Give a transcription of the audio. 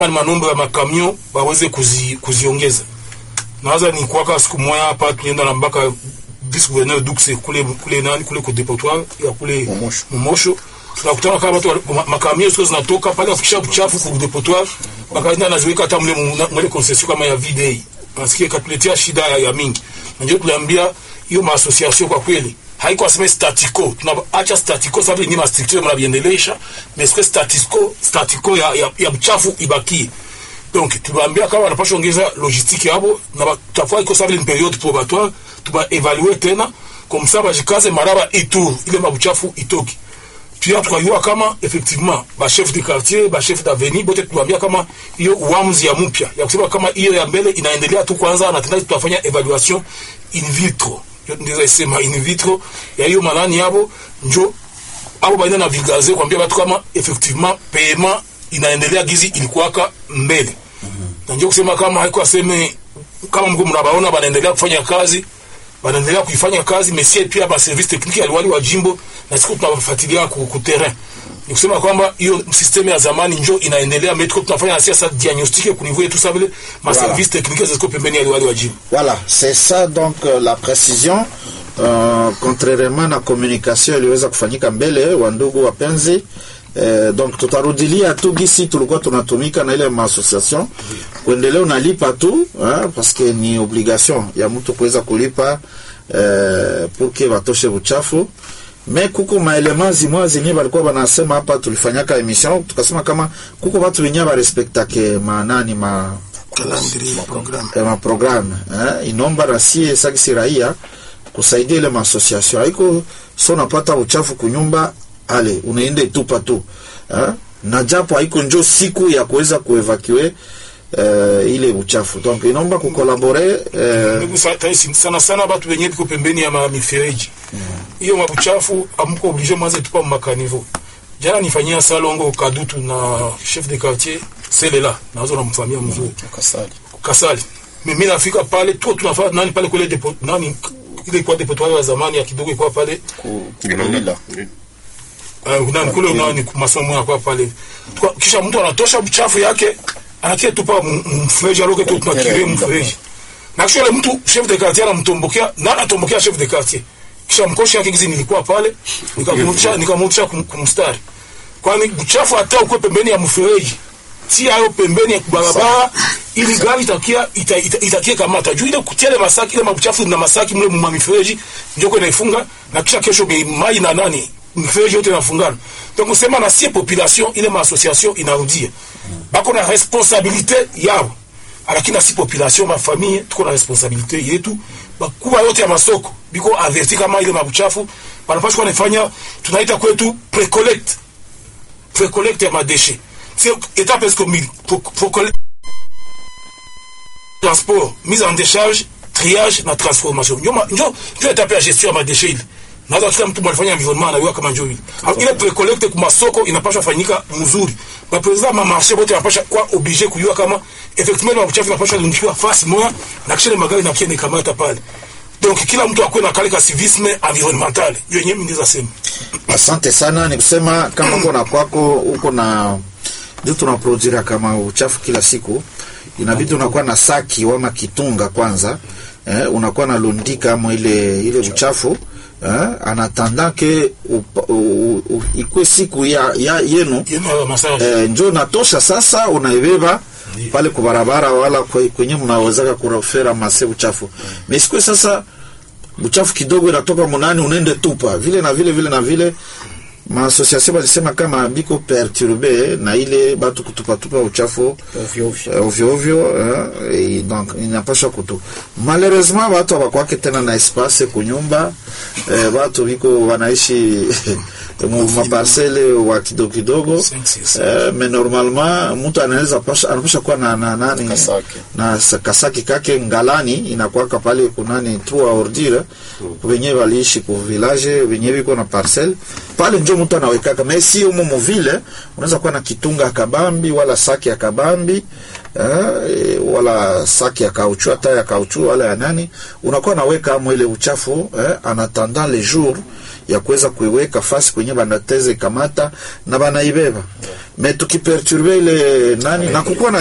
manombo ya makamio waweze kuziongeza. Nawaza ni kuwaka siku moja hapa tulienda na mpaka vice gouverneur Dukse kule kwa depotoir ya kule Momosho. Tunakutana kama watu makamio ziko zinatoka pale kufikisha uchafu kwa depotoir, bakaenda naziweka hata mle concession kama ya VDA. Nasikia katuletea shida ya mingi. Ndio tuliambia hiyo maassociation kwa kweli haiko aseme statico, tunaacha statico sababu ni structure mnabiendelesha, mais que statico ya uchafu ibaki. Donc tunaambia kama wanapaswa ongeza logistique hapo na tutakuwa iko sababu ni periode probatoire, tuba evaluer tena comme ça bajikaze maraba itu ile mabuchafu itoki. Tukajua kama effectivement ba chef de quartier, ba chef d'avenue bote tuambia kama hiyo uamuzi ya mpya ya kusema kama hiyo ya mbele inaendelea tu kwanza, na tena tutafanya evaluation in vitro. Ndio sema in vitro ya hiyo manani hapo njo hapo baina na vigaze kuambia watu kama effectivement paiement inaendelea gizi ilikuwaka mbele. Na ndio kusema kama haiko aseme kama mko mnabaona banaendelea kufanya kazi, banaendelea kuifanya kazi, mais pia ba service technique ya wali wa jimbo na siku tunafuatilia ku terrain. Ni kusema kwamba hiyo system ya zamani njoo inaendelea, metro tunafanya siasa diagnostique ku niveau yetu sabile ma service technique ziko pembeni ya wali wa jimbo. Voilà, c'est ça donc la précision. Contrairement na communication iliweza kufanyika mbele wa ndugu wapenzi. Donc tutarudilia tu gisi tulikuwa tunatumika na ile association kuendelea unalipa tu parce que ni obligation ya mtu kuweza kulipa pour que batoshe uchafu. Mais kuko maelema zimwa zenye walikuwa wanasema hapa, tulifanyaka emission tukasema kama kuko watu wenye ba respectake manani ma programme inomba rasie sakisi raia kusaidia ile association. Haiko so napata uchafu kunyumba ale unaende tupa tu na japo haiko njo siku ya kuweza kuevacue ile uchafu. Donc inaomba kukolabore sana watu wenye biko pembeni ya mifereji hiyo mabuchafu amko oblige mwanze tupa makanivo. Jana nifanyia salongo Kadutu na chef de quartier Selela nazo na mfamia mzuri Kasali. Mimi nafika pale tu tunafanya nani pale kule depot nani ile kwa depotoir ya zamani ya kidogo kwa pale Kilolila unani kule unani masomo yako pale. Kisha mtu anatosha uchafu yake anakia tupa mfreji aloke tu tunakire mfreji. Na kisha ile mtu chef de quartier anamtombokea na anatombokea chef de quartier. Kisha mkoshi yake gizi nilikuwa pale nikamwacha kumstari. Kwani uchafu hata uko pembeni ya mfreji. Si hayo pembeni ya barabara ili gari itakia kamata. Juu ile kutia ile masaki ile mabuchafu na masaki mle mwa mifreji ndio kwa inaifunga na kisha kesho mai na nani mfereji yote inafungana. Donc kusema na si population ile ma association inarudia. Bako na responsabilité yao. Lakini si population ma famille tuko na responsabilité yetu. Bakuwa yote ya masoko biko averti kama ile mabuchafu wanapaswa kufanya tunaita kwetu précollecte ya madéchets. C'est étape est comme pour transport, mise en décharge, triage na transformation. Ndio étape ya gestion ya madéchets. Naza kila mtu mwalifanya environnement anajua kama njoo hivi. Ile précollecte kwa masoko inapaswa fanyika mzuri. Ba president ma marché bote inapaswa kwa obligé kujua kama effectivement na uchafu inapaswa kundikiwa fasi moja na kisha magari na kiende kama hata pale. Donc kila mtu akwe na kalika civisme environnemental. Hiyo yenyewe mimi ndiza sema. Asante sana, ni kusema kama uko na kwako uko na ndio tunaproduce kama uchafu kila siku, inabidi unakuwa na saki wama kitunga kwanza, unakuwa na lundika ama ile uchafu anatanda ke ikwe siku ya yenu njoo natosha. Sasa unaibeba pale kwa barabara wala kwenye mnawezaka kurofera mase uchafu. Mesikwe sasa uchafu kidogo inatoka munani unaende tupa vile na vile ma association walisema kama biko perturbe na ile batu kutupa uchafu ovyo donc inapaswa kutu. Malheureusement watu hawakwake tena na espace kunyumba, watu biko wanaishi mu parcelle wa kidogo mais normalement mtu anaweza anapasha kuwa na kasaki kake ngalani inakuwa pale kunani trou à ordure wenyewe waliishi ku village wenyewe biko na parcelle pale ndio mtu anaweka kama si umo vile unaweza kuwa na kitunga kabambi wala saki ya kabambi wala saki ya kauchu hata ya kauchu wala ya nani unakuwa naweka ile uchafu en attendant les jours ya kuweza kuiweka fasi kwenye banateze kamata na banaibeba. Mais tukiperturbe ile nani na kukuwa na